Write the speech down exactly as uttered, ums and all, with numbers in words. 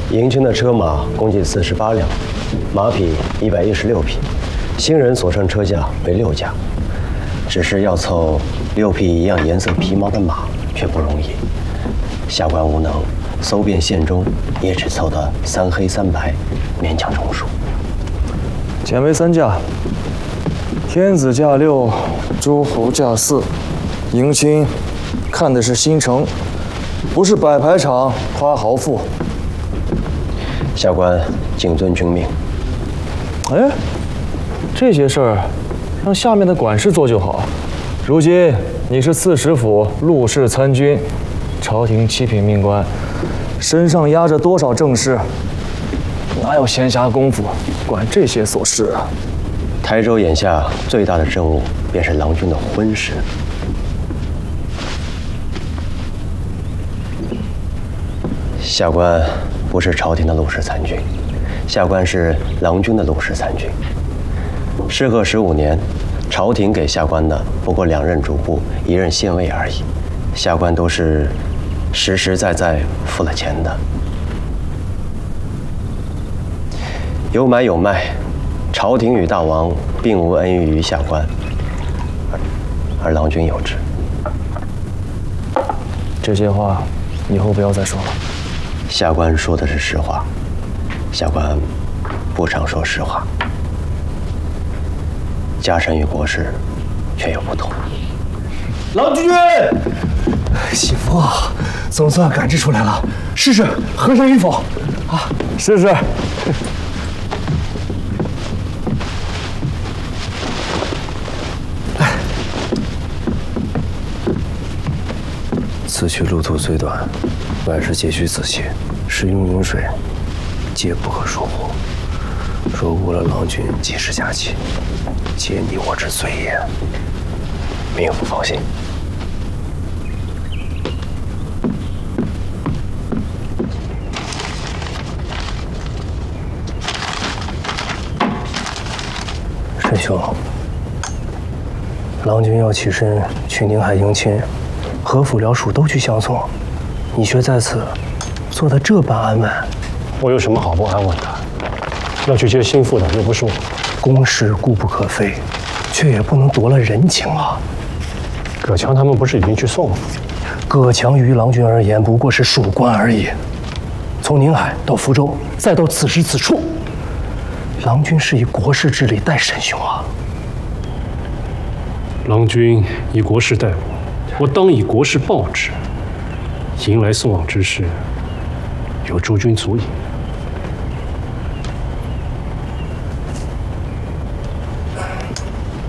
迎军的车马共计四十八辆，马匹一百一十六匹，新人所乘车驾为六驾。只是要凑六匹一样颜色皮毛的马却不容易，下官无能，搜遍县中，也只凑得三黑三白，勉强中数。 减为三驾：天子驾六，诸侯驾四。迎亲看的是新城，不是摆排场夸豪富。 下官谨遵君命。 哎，这些事儿让下面的管事做就好。如今你是刺史府陆氏参军，朝廷七品命官，身上压着多少政事，哪有闲暇功夫管这些琐事啊？ 台州眼下最大的政务便是郎君的婚事。下官不是朝廷的陆氏参军，下官是郎君的陆氏参军。适合十五年，朝廷给下官的不过两任主簿、一任县尉而已，下官都是实实在在付了钱的。有买有卖，朝廷与大王并无恩遇于下官，而而郎君有之。 这些话以后不要再说了。 下官说的是实话，下官不常说实话。家臣与国事却有不同。 郎君，媳妇啊，总算赶制出来了，试试合身与否？啊， 试试。 此去路途虽短，万事皆需仔细，食用饮水皆不可疏忽。若误了郎君及时佳期，皆你我之罪也。 命妇放心。 沈兄，郎君要起身去宁海迎亲，何府僚属都去相送，你却在此做得这般安稳。 我有什么好不安稳的？要去接心腹的又不是我。 公事固不可废，却也不能夺了人情啊。 葛强他们不是已经去送了？ 葛强于郎君而言不过是属官而已。从宁海到福州，再到此时此处，郎君是以国事之礼待沈兄啊。 郎君以国事待我，我当以国事报之。迎来送往之事，有诸君足矣。